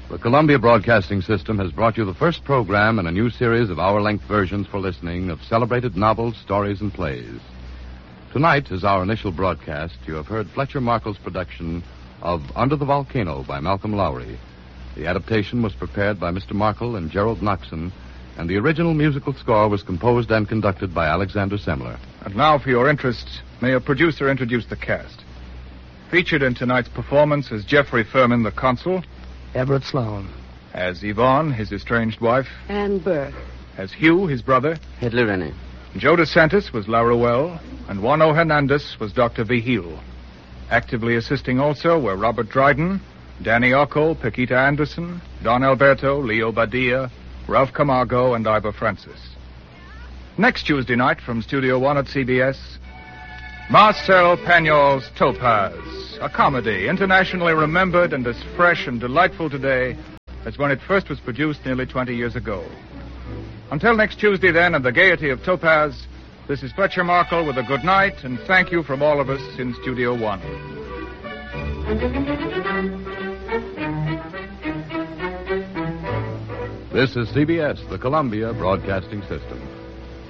The Columbia Broadcasting System has brought you the first program in a new series of hour-length versions for listening of celebrated novels, stories, and plays. Tonight, as our initial broadcast, you have heard Fletcher Markle's production of Under the Volcano by Malcolm Lowry. The adaptation was prepared by Mr. Markle and Gerald Noxon, and the original musical score was composed and conducted by Alexander Semler. And now, for your interest, may a producer introduce the cast. Featured in tonight's performance is Jeffrey Furman, the consul. Everett Sloan. As Yvonne, his estranged wife. Ann Burke. As Hugh, his brother. Hitler Rennie. Joe DeSantis was La Ruelle, and Juano Hernandez was Dr. Vigil. Actively assisting also were Robert Dryden, Danny Occo, Paquita Anderson, Don Alberto, Leo Badia, Ralph Camargo, and Ivor Francis. Next Tuesday night from Studio One at CBS, Marcel Pagnol's Topaz, a comedy internationally remembered and as fresh and delightful today as when it first was produced nearly 20 years ago. Until next Tuesday, then, and the gaiety of Topaz, this is Fletcher Markle with a good night and thank you from all of us in Studio One. This is CBS, the Columbia Broadcasting System.